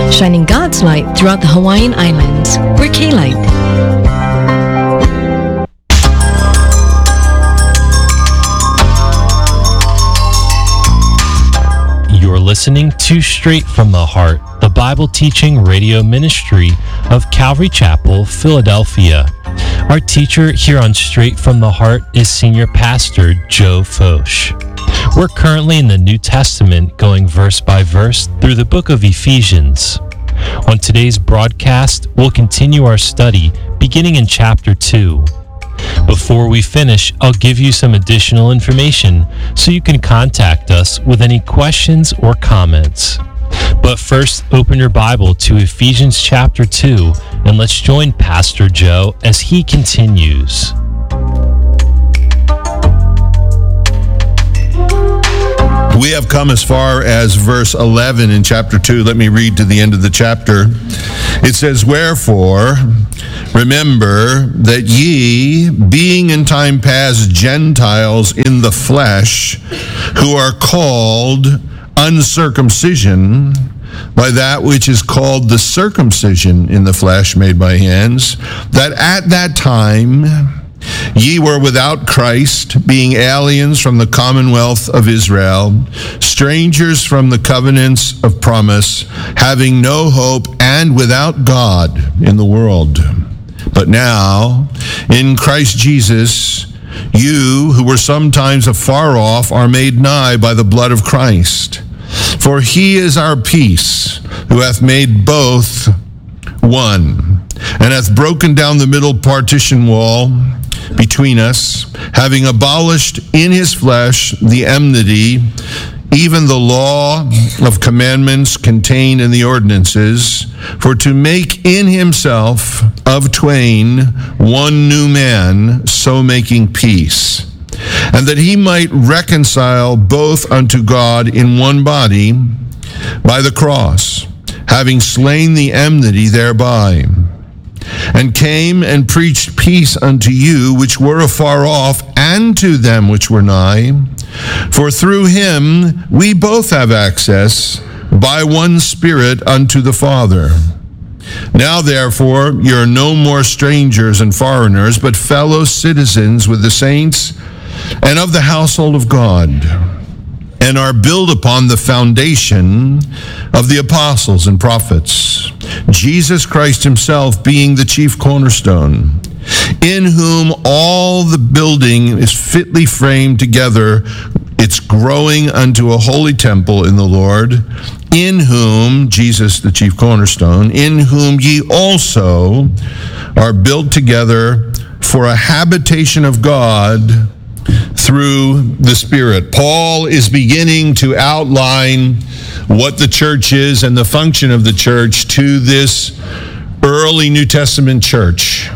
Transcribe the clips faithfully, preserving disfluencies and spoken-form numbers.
shining God's light throughout the Hawaiian Islands. We're K-Light. You're listening to Straight from the Heart, the Bible teaching radio ministry of Calvary Chapel, Philadelphia. Our teacher here on Straight from the Heart is Senior Pastor Joe Focht. We're currently in the New Testament, going verse by verse through the book of Ephesians. On today's broadcast, we'll continue our study beginning in chapter two. Before we finish, I'll give you some additional information so you can contact us with any questions or comments. But first, open your Bible to Ephesians chapter two, and let's join Pastor Joe as he continues. We have come as far as verse eleven in chapter two. Let me read to the end of the chapter. It says, "Wherefore, remember that ye, being in time past Gentiles in the flesh, who are called uncircumcision by that which is called the circumcision in the flesh made by hands, that at that time ye were without Christ, being aliens from the commonwealth of Israel, strangers from the covenants of promise, having no hope and without God in the world. But now, in Christ Jesus, you who were sometimes afar off are made nigh by the blood of Christ. For he is our peace, who hath made both one, and hath broken down the middle partition wall between us, having abolished in his flesh the enmity, even the law of commandments contained in the ordinances, for to make in himself of twain one new man, so making peace, and that he might reconcile both unto God in one body by the cross, having slain the enmity thereby, and came and preached peace unto you which were afar off, and to them which were nigh. For through him we both have access by one Spirit unto the Father. Now therefore ye are no more strangers and foreigners, but fellow citizens with the saints and of the household of God, and are built upon the foundation of the apostles and prophets, Jesus Christ himself being the chief cornerstone, in whom all the building is fitly framed together, it's growing unto a holy temple in the Lord, in whom, Jesus the chief cornerstone, in whom ye also are built together for a habitation of God through the Spirit." Paul is beginning to outline what the church is and the function of the church to this early New Testament church.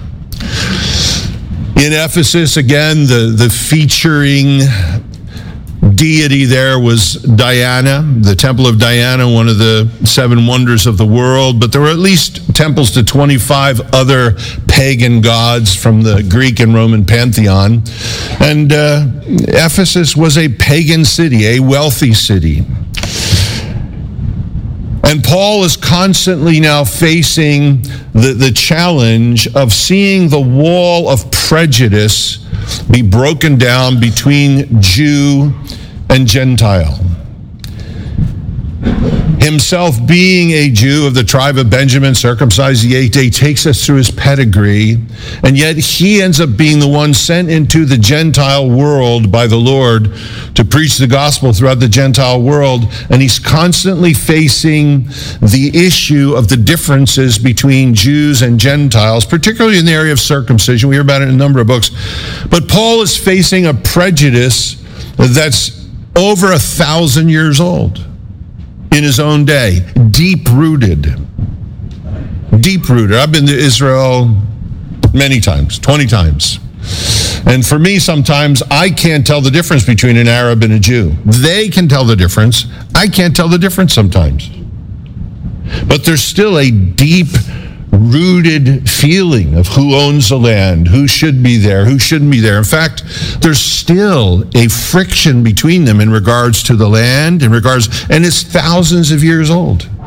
In Ephesus, again, the, the featuring deity there was Diana, the Temple of Diana, one of the seven wonders of the world, but there were at least temples to twenty-five other pagan gods from the Greek and Roman pantheon. And uh, Ephesus was a pagan city, a wealthy city. And Paul is constantly now facing the, the challenge of seeing the wall of prejudice be broken down between Jew and Gentile. Himself being a Jew of the tribe of Benjamin, circumcised the eighth day, takes us through his pedigree, and yet he ends up being the one sent into the Gentile world by the Lord to preach the gospel throughout the Gentile world, and he's constantly facing the issue of the differences between Jews and Gentiles, particularly in the area of circumcision. We hear about it in a number of books. But Paul is facing a prejudice that's over a thousand years old in his own day, deep-rooted. Deep-rooted. I've been to Israel many times, twenty times. And for me, sometimes I can't tell the difference between an Arab and a Jew. They can tell the difference. I can't tell the difference sometimes. But there's still a deep-rooted feeling of who owns the land, who should be there, who shouldn't be there. In fact, there's still a friction between them in regards to the land, in regards, and it's thousands of years old.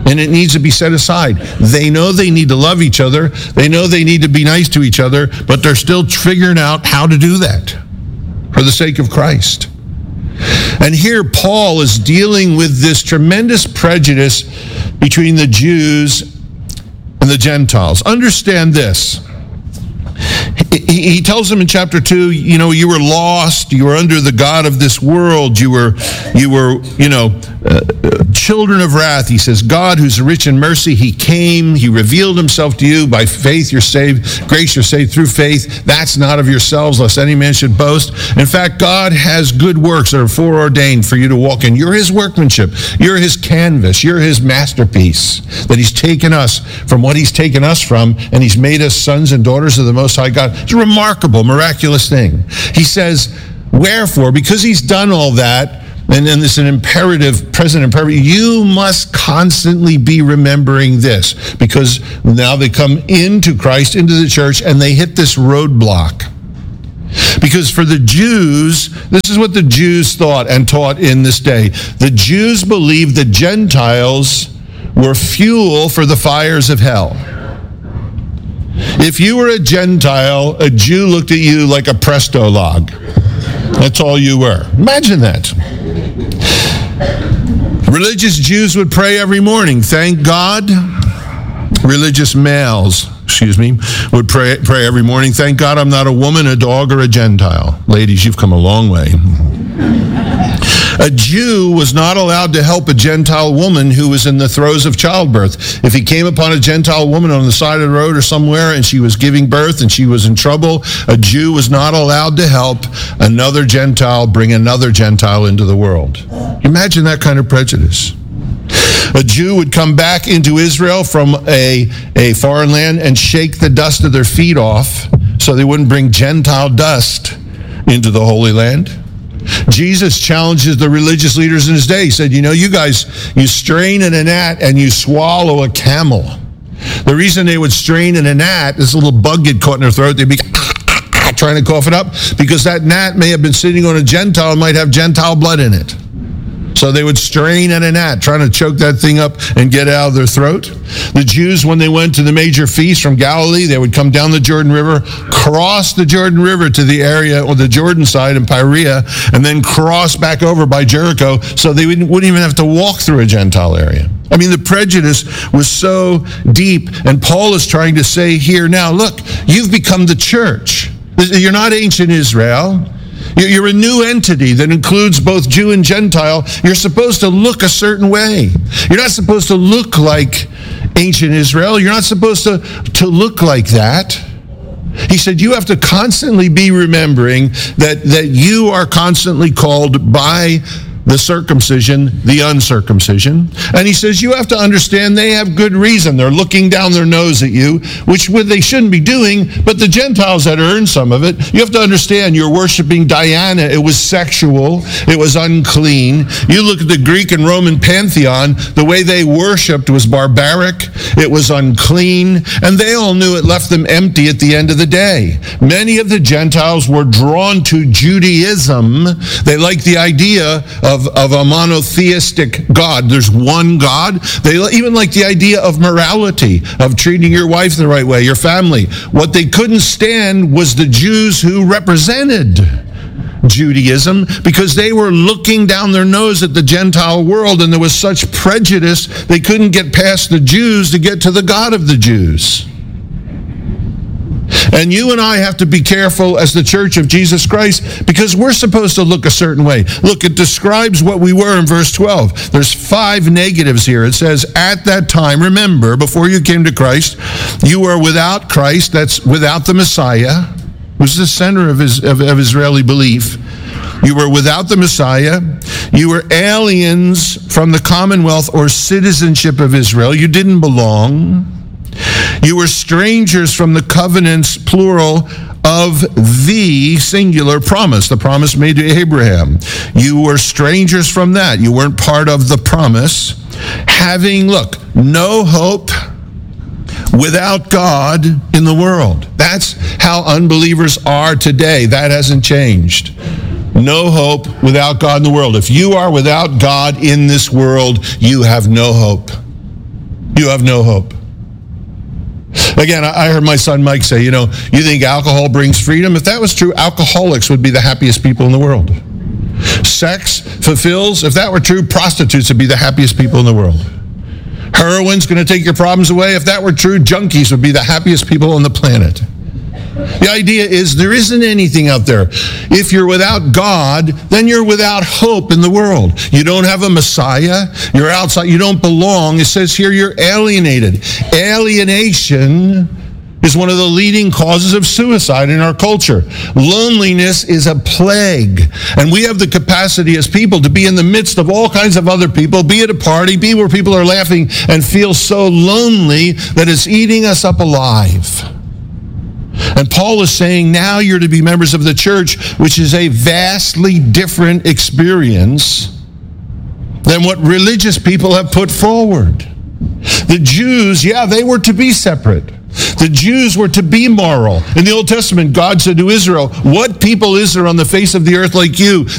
and it needs to be set aside. They know they need to love each other. They know they need to be nice to each other, but they're still figuring out how to do that for the sake of Christ. And here Paul is dealing with this tremendous prejudice between the Jews and the Gentiles. Understand this. He, he tells them in chapter two, you know, you were lost, you were under the god of this world, you were, you were, you know, uh, children of wrath. He says, God who's rich in mercy, he came, he revealed himself to you. By faith you're saved, grace you're saved through faith. That's not of yourselves, lest any man should boast. In fact, God has good works that are foreordained for you to walk in. You're his workmanship, you're his canvas, you're his masterpiece, that he's taken us from what he's taken us from, and he's made us sons and daughters of the Most High God. It's a remarkable, miraculous thing. He says, wherefore, because he's done all that, and then this is an imperative, present imperative, you must constantly be remembering this, because now they come into Christ, into the church, and they hit this roadblock. Because for the Jews, this is what the Jews thought and taught in this day. The Jews believed the Gentiles were fuel for the fires of hell. If you were a Gentile, a Jew looked at you like a Presto log. That's all you were. Imagine that. Religious Jews would pray every morning. Thank God. Religious males, excuse me, would pray, pray every morning. Thank God I'm not a woman, a dog, or a Gentile. Ladies, you've come a long way. A Jew was not allowed to help a Gentile woman who was in the throes of childbirth. If he came upon a Gentile woman on the side of the road or somewhere and she was giving birth and she was in trouble, a Jew was not allowed to help another Gentile bring another Gentile into the world. Imagine that kind of prejudice. A Jew would come back into Israel from a, a foreign land and shake the dust of their feet off so they wouldn't bring Gentile dust into the Holy Land. Jesus challenges the religious leaders in his day. He said, you know, you guys, you strain in a gnat and you swallow a camel. The reason they would strain in a gnat, this little bug get caught in their throat, they'd be trying to cough it up, because that gnat may have been sitting on a Gentile and might have Gentile blood in it. So they would strain at a gnat, trying to choke that thing up and get it out of their throat. The Jews, when they went to the major feast from Galilee, they would come down the Jordan River, cross the Jordan River to the area on the Jordan side in Perea, and then cross back over by Jericho, so they wouldn't, wouldn't even have to walk through a Gentile area. I mean, the prejudice was so deep, and Paul is trying to say here now, look, you've become the church. You're not ancient Israel. You're a new entity that includes both Jew and Gentile. You're supposed to look a certain way. You're not supposed to look like ancient Israel. You're not supposed to, to look like that. He said you have to constantly be remembering that, that you are constantly called by the circumcision, the uncircumcision. And he says you have to understand they have good reason. They're looking down their nose at you, which they shouldn't be doing, but the Gentiles had earned some of it. You have to understand you're worshiping Diana. It was sexual. It was unclean. You look at the Greek and Roman pantheon, the way they worshipped was barbaric. It was unclean. And they all knew it left them empty at the end of the day. Many of the Gentiles were drawn to Judaism. They liked the idea of Of, of a monotheistic God. There's one God. They even like the idea of morality, of treating your wife the right way, your family. What they couldn't stand was the Jews who represented Judaism, because they were looking down their nose at the Gentile world, and there was such prejudice they couldn't get past the Jews to get to the God of the Jews. And you and I have to be careful as the Church of Jesus Christ, because we're supposed to look a certain way. Look, it describes what we were in verse twelve. There's five negatives here. It says, at that time, remember, before you came to Christ, you were without Christ, that's without the Messiah, who's the center of, his, of, of Israeli belief. You were without the Messiah. You were aliens from the commonwealth or citizenship of Israel. You didn't belong. You were strangers from the covenants, plural, of the singular promise, the promise made to Abraham. You were strangers from that. You weren't part of the promise. Having, look, no hope without God in the world. That's how unbelievers are today. That hasn't changed. No hope without God in the world. If you are without God in this world, you have no hope. you have no hope. Again, I heard my son Mike say, you know, you think alcohol brings freedom? If that was true, alcoholics would be the happiest people in the world. Sex fulfills. If that were true, prostitutes would be the happiest people in the world. Heroin's going to take your problems away. If that were true, junkies would be the happiest people on the planet. The idea is there isn't anything out there. If you're without God, then you're without hope in the world. You don't have a Messiah. You're outside. You don't belong. It says here you're alienated. Alienation is one of the leading causes of suicide in our culture. Loneliness is a plague. And we have the capacity as people to be in the midst of all kinds of other people, be at a party, be where people are laughing, and feel so lonely that it's eating us up alive. And Paul is saying now you're to be members of the church, which is a vastly different experience than what religious people have put forward. The Jews, yeah, they were to be separate. The Jews were to be moral. In the Old Testament, God said to Israel, what people is there on the face of the earth like you